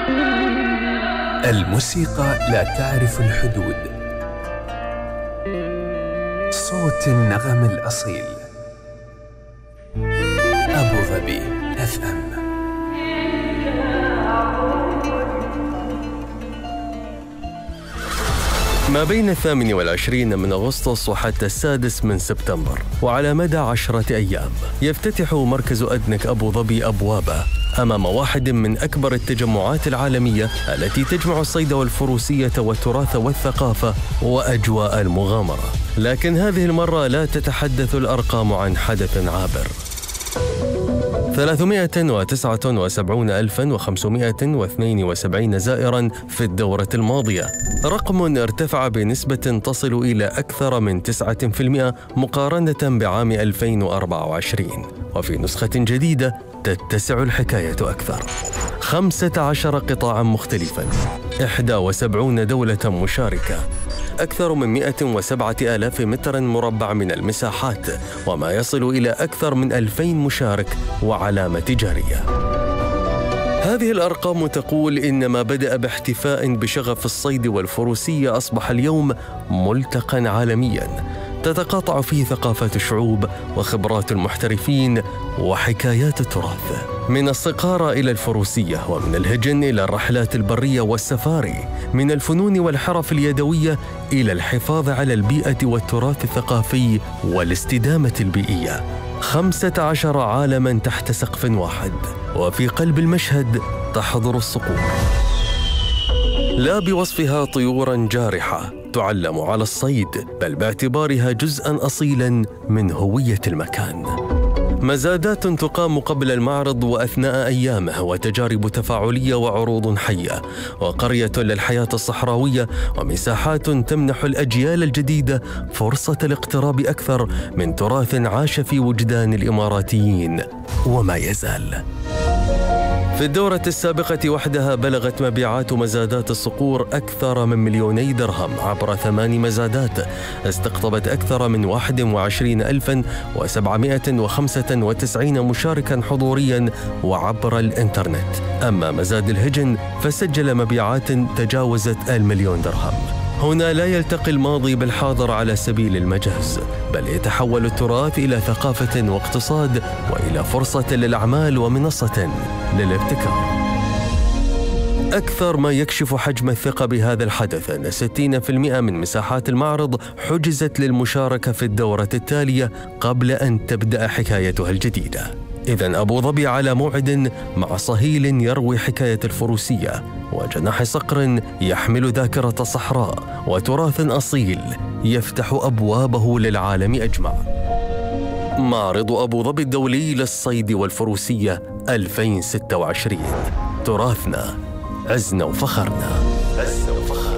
الموسيقى لا تعرف الحدود. صوت النغم الأصيل. أبو ظبي FM. ما بين 28 من أغسطس وحتى 6 من سبتمبر، وعلى مدى 10 أيام، يفتتح مركز أدنك أبو ظبي أبوابه أمام واحد من أكبر التجمعات العالمية التي تجمع الصيد والفروسية والتراث والثقافة وأجواء المغامرة. لكن هذه المرة لا تتحدث الأرقام عن حدث عابر. 379,572 زائراً في الدورة الماضية، رقم ارتفع بنسبة تصل إلى أكثر من 9% مقارنة بعام 2024. وفي نسخة جديدة تتسع الحكاية أكثر. 15 قطاعاً مختلفاً، 71 دولة مشاركة، أكثر من 107,000 متر مربع من المساحات، وما يصل إلى أكثر من 2000 مشارك وعلامة تجارية. هذه الأرقام تقول إن ما بدأ باحتفاء بشغف الصيد والفروسية أصبح اليوم ملتقى عالمياً تتقاطع فيه ثقافات الشعوب وخبرات المحترفين وحكايات التراث، من الصقارة إلى الفروسية، ومن الهجن إلى الرحلات البرية والسفاري، من الفنون والحرف اليدوية إلى الحفاظ على البيئة والتراث الثقافي والاستدامة البيئية. 15 عالماً تحت سقف واحد، وفي قلب المشهد تحضر الصقور، لا بوصفها طيوراً جارحة تعلم على الصيد، بل باعتبارها جزءاً أصيلاً من هوية المكان. مزادات تقام قبل المعرض وأثناء أيامه، وتجارب تفاعلية وعروض حية، وقرية للحياة الصحراوية، ومساحات تمنح الأجيال الجديدة فرصة الاقتراب أكثر من تراث عاش في وجدان الإماراتيين وما يزال. في الدورة السابقة وحدها بلغت مبيعات مزادات الصقور أكثر من 2,000,000 درهم عبر 8 مزادات استقطبت أكثر من 21,795 مشاركاً حضورياً وعبر الإنترنت. أما مزاد الهجن فسجل مبيعات تجاوزت 1,000,000 درهم. هنا لا يلتقي الماضي بالحاضر على سبيل المجاز، بل يتحول التراث إلى ثقافة واقتصاد، وإلى فرصة للأعمال ومنصة للابتكار. أكثر ما يكشف حجم الثقة بهذا الحدث أن 60% من مساحات المعرض حجزت للمشاركة في الدورة التالية قبل أن تبدأ حكايتها الجديدة. إذن أبو ظبي على موعد مع صهيل يروي حكاية الفروسية، وجناح صقر يحمل ذاكرة صحراء، وتراث أصيل يفتح أبوابه للعالم أجمع. معرض أبو ظبي الدولي للصيد والفروسية 2026، تراثنا عزنا وفخرنا.